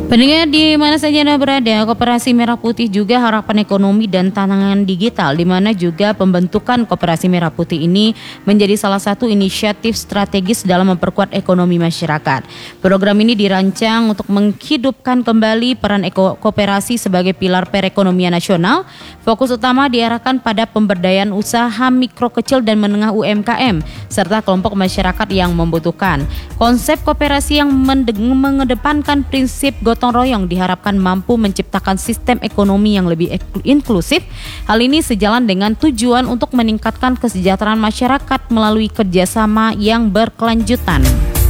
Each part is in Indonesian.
Pendengar di mana saja Anda berada, Koperasi Merah Putih juga harapan ekonomi dan tantangan digital, di mana juga pembentukan Koperasi Merah Putih ini menjadi salah satu inisiatif strategis dalam memperkuat ekonomi masyarakat. Program ini dirancang untuk menghidupkan kembali peran koperasi sebagai pilar perekonomian nasional. Fokus utama diarahkan pada pemberdayaan usaha mikro, kecil dan menengah UMKM serta kelompok masyarakat yang membutuhkan. Konsep koperasi yang mengedepankan prinsip gotong royong diharapkan mampu menciptakan sistem ekonomi yang lebih inklusif. Hal ini sejalan dengan tujuan untuk meningkatkan kesejahteraan masyarakat melalui kerjasama yang berkelanjutan.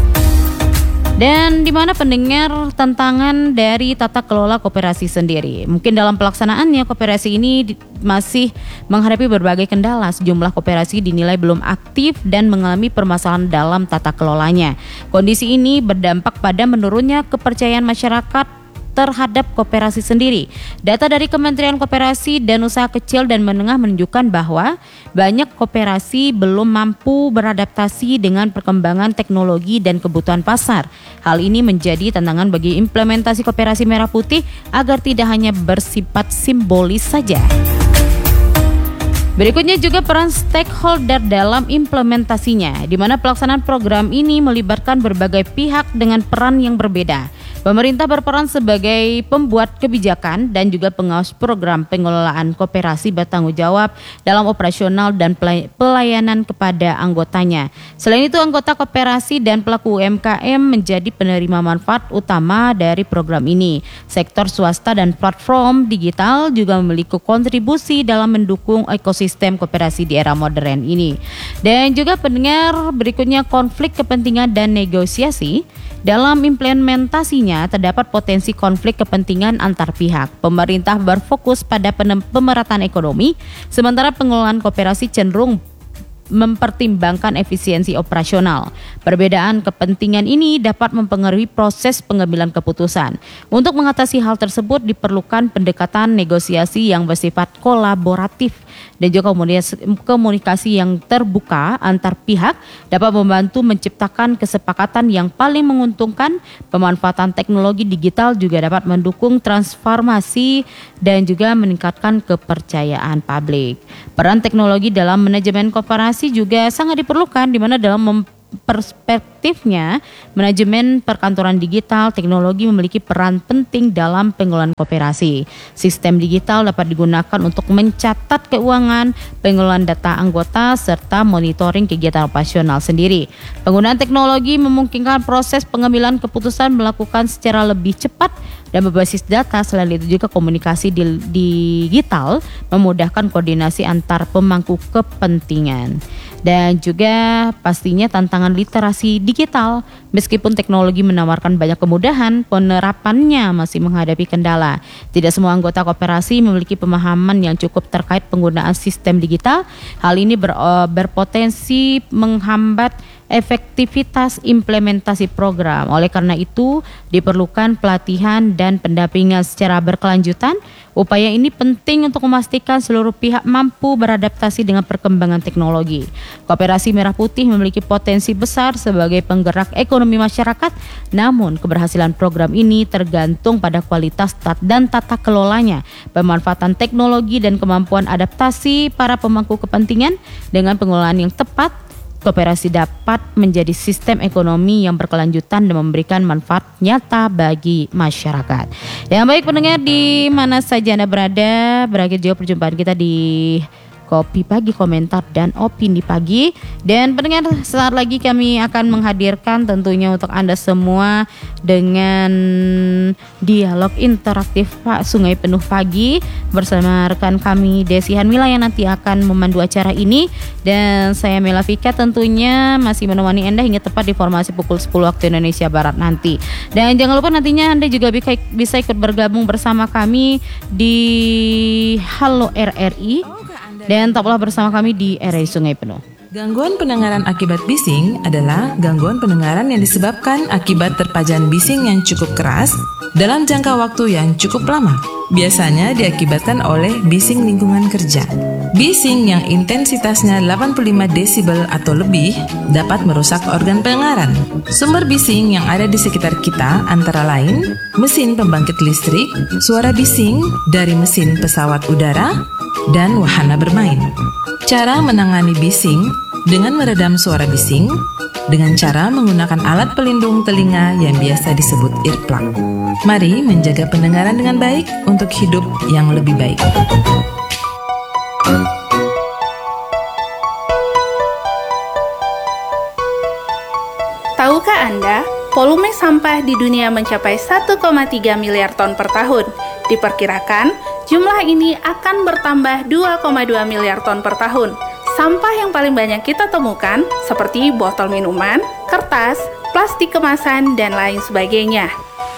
Dan di mana pendengar tantangan dari tata kelola koperasi sendiri. Mungkin dalam pelaksanaannya koperasi ini masih menghadapi berbagai kendala. Sejumlah koperasi dinilai belum aktif dan mengalami permasalahan dalam tata kelolanya. Kondisi ini berdampak pada menurunnya kepercayaan masyarakat terhadap koperasi sendiri. Data dari Kementerian Koperasi dan Usaha Kecil dan Menengah menunjukkan bahwa banyak koperasi belum mampu beradaptasi dengan perkembangan teknologi dan kebutuhan pasar. Hal ini menjadi tantangan bagi implementasi Koperasi Merah Putih agar tidak hanya bersifat simbolis saja. Berikutnya juga peran stakeholder dalam implementasinya, di mana pelaksanaan program ini melibatkan berbagai pihak dengan peran yang berbeda. Pemerintah berperan sebagai pembuat kebijakan dan juga pengawas program pengelolaan koperasi bertanggung jawab dalam operasional dan pelayanan kepada anggotanya. Selain itu, anggota koperasi dan pelaku UMKM menjadi penerima manfaat utama dari program ini. Sektor swasta dan platform digital juga memiliki kontribusi dalam mendukung ekosistem koperasi di era modern ini. Dan juga pendengar, berikutnya konflik kepentingan dan negosiasi. Dalam implementasinya terdapat potensi konflik kepentingan antar pihak. Pemerintah berfokus pada pemerataan ekonomi, sementara pengelolaan koperasi cenderung mempertimbangkan efisiensi operasional. Perbedaan kepentingan ini dapat mempengaruhi proses pengambilan keputusan. Untuk mengatasi hal tersebut diperlukan pendekatan negosiasi yang bersifat kolaboratif dan juga komunikasi yang terbuka antar pihak dapat membantu menciptakan kesepakatan yang paling menguntungkan. Pemanfaatan teknologi digital juga dapat mendukung transformasi dan juga meningkatkan kepercayaan publik. Peran teknologi dalam manajemen koperasi juga sangat diperlukan, di mana dalam perspektifnya manajemen perkantoran digital, teknologi memiliki peran penting dalam pengelolaan koperasi. Sistem digital dapat digunakan untuk mencatat keuangan, pengelolaan data anggota, serta monitoring kegiatan operasional sendiri. Penggunaan teknologi memungkinkan proses pengambilan keputusan melakukan secara lebih cepat dan berbasis data. Selain itu juga komunikasi digital memudahkan koordinasi antar pemangku kepentingan. Dan juga pastinya tantangan literasi digital. Meskipun teknologi menawarkan banyak kemudahan, penerapannya masih menghadapi kendala. Tidak semua anggota koperasi memiliki pemahaman yang cukup terkait penggunaan sistem digital. Hal ini berpotensi menghambat efektivitas implementasi program. Oleh karena itu, diperlukan pelatihan dan pendampingan secara berkelanjutan. Upaya ini penting untuk memastikan seluruh pihak mampu beradaptasi dengan perkembangan teknologi. Koperasi Merah Putih memiliki potensi besar sebagai penggerak ekonomi masyarakat, namun keberhasilan program ini tergantung pada kualitas dan tata kelolanya, pemanfaatan teknologi dan kemampuan adaptasi para pemangku kepentingan. Dengan pengelolaan yang tepat, koperasi dapat menjadi sistem ekonomi yang berkelanjutan dan memberikan manfaat nyata bagi masyarakat. Yang baik pendengar di mana saja Anda berada, berakhir juga perjumpaan kita di Kopi Pagi, komentar dan opini pagi. Dan pendengar, saat lagi kami akan menghadirkan tentunya untuk Anda semua dengan dialog interaktif Pak Sungai Penuh Pagi bersama rekan kami Desi Hanmila yang nanti akan memandu acara ini. Dan saya Mela Vika tentunya masih menemani Anda hingga tepat di formasi pukul 10 waktu Indonesia Barat nanti. Dan jangan lupa nantinya Anda juga bisa ikut bergabung bersama kami di Halo RRI. Dan tetaplah bersama kami di RRI Sungai Penuh. Gangguan pendengaran akibat bising adalah gangguan pendengaran yang disebabkan akibat terpajan bising yang cukup keras dalam jangka waktu yang cukup lama. biasanya diakibatkan oleh bising lingkungan kerja. Bising yang intensitasnya 85 desibel atau lebih dapat merusak organ pendengaran. Sumber bising yang ada di sekitar kita antara lain mesin pembangkit listrik, suara bising dari mesin pesawat udara, dan wahana bermain. Cara menangani bising dengan meredam suara bising dengan cara menggunakan alat pelindung telinga yang biasa disebut earplug. Mari menjaga pendengaran dengan baik untuk hidup yang lebih baik. Tahukah Anda, volume sampah di dunia mencapai 1,3 miliar ton per tahun. Diperkirakan, jumlah ini akan bertambah 2,2 miliar ton per tahun. Sampah yang paling banyak kita temukan seperti botol minuman, kertas, plastik kemasan, dan lain sebagainya.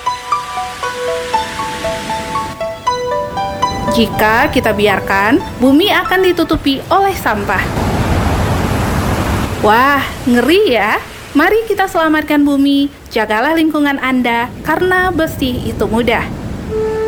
Jika kita biarkan, bumi akan ditutupi oleh sampah. Wah, ngeri ya! Mari kita selamatkan bumi, jagalah lingkungan Anda, karena bersih itu mudah.